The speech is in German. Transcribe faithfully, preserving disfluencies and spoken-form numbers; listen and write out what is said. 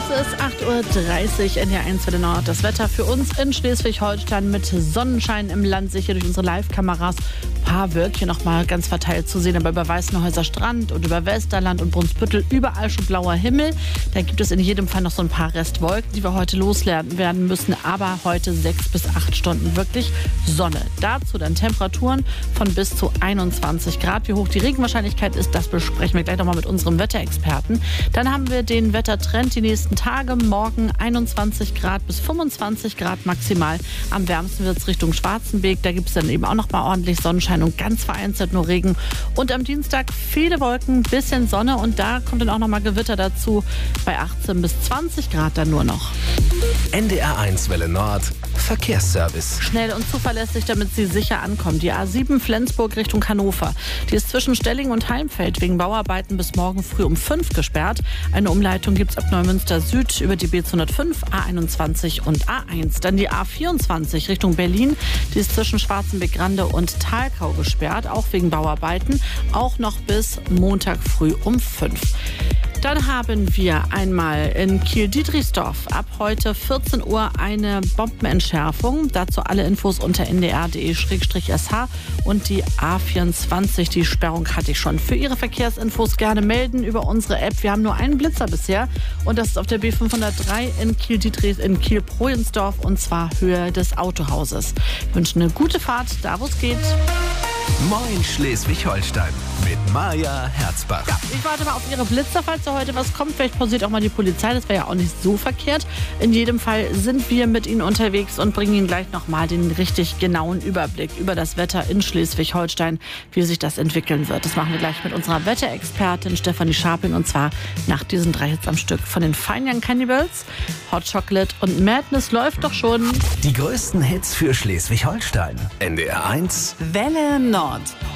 Es ist acht Uhr dreißig, N D R eins für den Nord. Das Wetter für uns in Schleswig-Holstein mit Sonnenschein im Land, sicher durch unsere Live-Kameras. Ein paar Wölkchen noch mal ganz verteilt zu sehen, aber über Weißenhäuser Strand und über Westerland und Brunsbüttel überall schon blauer Himmel. Da gibt es in jedem Fall noch so ein paar Restwolken, die wir heute loswerden werden müssen. Aber heute sechs bis acht Stunden wirklich Sonne. Dazu dann Temperaturen von bis zu einundzwanzig Grad. Wie hoch die Regenwahrscheinlichkeit ist, das besprechen wir gleich noch mal mit unserem Wetterexperten. Dann haben wir den Wettertrend die nächsten Tage. Morgen einundzwanzig Grad bis fünfundzwanzig Grad maximal. Am wärmsten wird es Richtung Schwarzenberg. Da gibt es dann eben auch noch mal ordentlich Sonnenschein und ganz vereinzelt nur Regen. Und am Dienstag viele Wolken, bisschen Sonne und da kommt dann auch noch mal Gewitter dazu. Bei achtzehn bis zwanzig Grad dann nur noch. N D R eins Welle Nord Verkehrsservice. Schnell und zuverlässig, damit Sie sicher ankommen. Die A sieben Flensburg Richtung Hannover. Die ist zwischen Stelling und Heimfeld wegen Bauarbeiten bis morgen früh um fünf gesperrt. Eine Umleitung gibt es ab Neumünster Süd über die B zweihundertfünf, A einundzwanzig und A eins. Dann die A vierundzwanzig Richtung Berlin. Die ist zwischen Schwarzenberg-Grande und Thalkau gesperrt, auch wegen Bauarbeiten. Auch noch bis Montag früh um fünf. Dann haben wir einmal in Kiel-Dietrichsdorf ab heute vierzehn Uhr eine Bombenentschärfung. Dazu alle Infos unter n d r punkt d e slash s h und die A vierundzwanzig. Die Sperrung hatte ich schon. Für Ihre Verkehrsinfos gerne melden über unsere App. Wir haben nur einen Blitzer bisher und das ist auf der B fünfhundertdrei in Kiel-Dietrich, in Kiel-Projensdorf und zwar Höhe des Autohauses. Ich wünsche eine gute Fahrt, da wo es geht. Moin Schleswig-Holstein mit Maja Herzbach. Ja, ich warte mal auf Ihre Blitzer, falls da heute was kommt. Vielleicht pausiert auch mal die Polizei, das wäre ja auch nicht so verkehrt. In jedem Fall sind wir mit Ihnen unterwegs und bringen Ihnen gleich nochmal den richtig genauen Überblick über das Wetter in Schleswig-Holstein, wie sich das entwickeln wird. Das machen wir gleich mit unserer Wetterexpertin Stefanie Scharping und zwar nach diesen drei Hits am Stück von den Fine Young Cannibals. Hot Chocolate und Madness läuft doch schon. Die größten Hits für Schleswig-Holstein. N D R eins Welle Nord.